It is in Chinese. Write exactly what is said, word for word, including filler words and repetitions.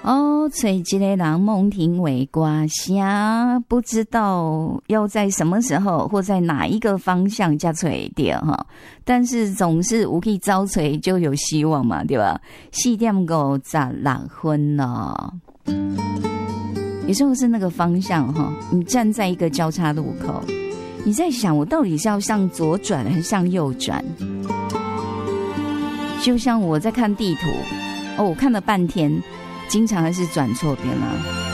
哦，吹一个人梦听为歌声，不知道要在什么时候或在哪一个方向才吹掉哈。但是总是有去找吹就有希望嘛，对吧？四点五十六分了，有时候是那个方向哈。你站在一个交叉路口，你在想我到底是要向左转还是向右转？就像我在看地图，哦，我看了半天。经常还是转错边了。